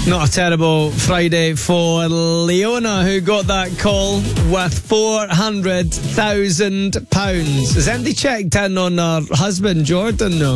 Not a terrible Friday for Leona, who got that call with £400,000. Has anybody checked in on her husband, Jordan? No.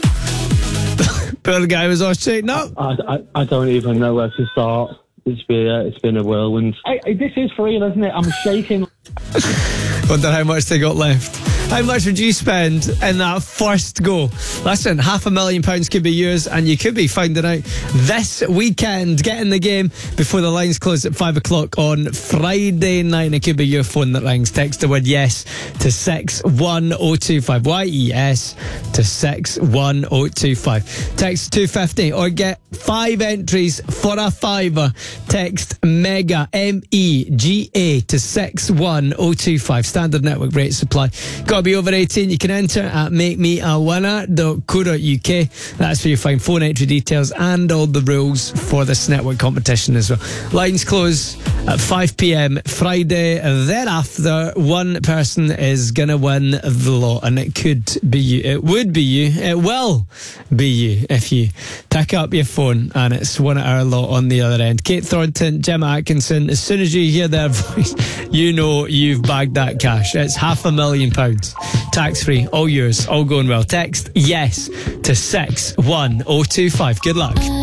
Poor guy was all straight. No. I don't even know where to start. It's been a whirlwind. This is for real, isn't it? I'm shaking. Wonder how much they got left. How much would you spend in that first go? Listen, £500,000 could be yours, and you could be finding out this weekend. Get in the game before the lines close at 5 o'clock on Friday night. It could be your phone that rings. Text the word yes to 61025. YES to 61025. Text 250 or get 5 entries for a fiver. Text MEGA MEGA to 61025. Standard network rate supply. Got to be over 18. You can enter at makemeawinner.co.uk. That's where you find phone entry details and all the rules for this network competition as well. Lines close at 5 p.m. Friday. Thereafter, one person is going to win the lot, and it could be you. It would be you. It will be you if you pick up your phone and it's one at our lot on the other end. Kate Thornton, Gemma Atkinson. As soon as you hear their voice, you know you've bagged that cash. It's £500,000. Tax free, all yours, all going well. Text yes to 61025. Good luck.